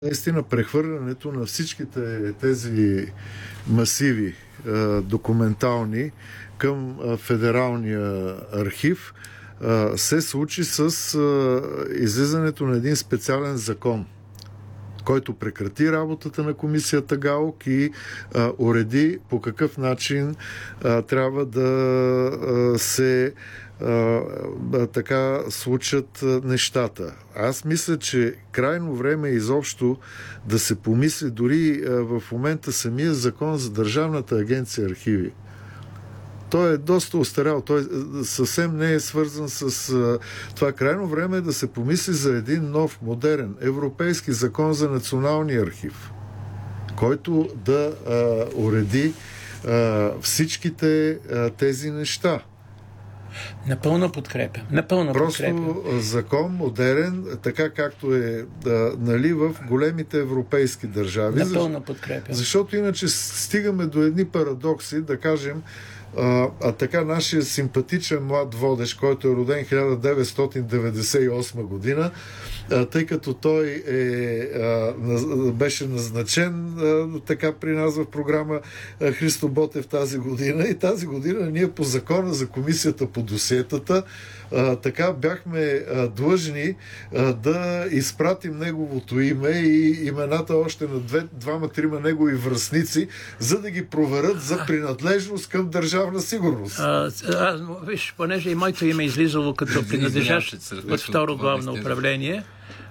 Наистина прехвърлянето на всичките тези масиви документални към Федералния архив се случи с излизането на един специален закон, който прекрати работата на комисията ГАОК и уреди по какъв начин трябва да се така случат нещата. Аз мисля, че крайно време е изобщо да се помисли дори в момента самия закон за Държавната агенция архиви. Той е доста остарял. Той съвсем не е свързан с това. Крайно време е да се помисли за един нов, модерен, европейски закон за Националния архив, който да уреди всичките тези неща. Напълно подкрепям. Просто закон модерен, така както е в големите европейски държави. Напълно подкрепям. Защото иначе стигаме до едни парадокси, да кажем, така нашия симпатичен млад водещ, който е роден 1998 година, тъй като той беше назначен така при нас в програма Христо Ботев тази година, и тази година ние по закона за комисията по досиетата така бяхме длъжни да изпратим неговото име и имената още на двама-трима негови връстници, за да ги проверят за принадлежност към Държавна сигурност. Виж, понеже и моето име е излизало като принадлежащ от второ главно управление,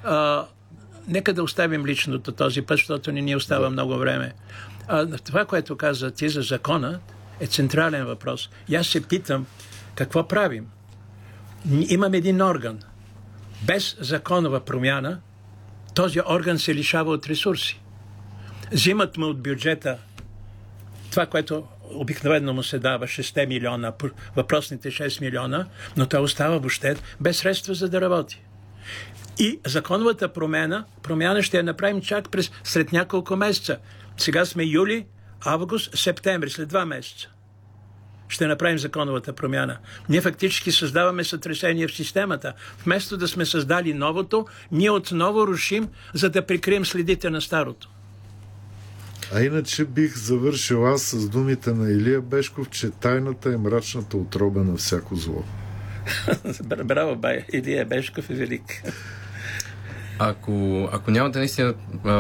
нека да оставим личното този път, защото не ни остава много време. Това, което каза ти за закона, е централен въпрос. И аз се питам, какво правим? Имам един орган. Без законова промяна, този орган се лишава от ресурси. Взимат му от бюджета това, което обикновено му се дава 6 милиона, въпросните 6 милиона, но той остава въобще без средства за да работи. И законовата промяна ще я направим чак след няколко месеца. Сега сме юли, август, септември, след 2 месеца. Ще направим законовата промяна. Ние фактически създаваме сътресение в системата. Вместо да сме създали новото, ние отново рушим, за да прикрием следите на старото. А иначе бих завършил аз с думите на Илия Бешков, че тайната е мрачната отроба на всяко зло. Браво, бай. Илия Бешков е велик. Ако нямате наистина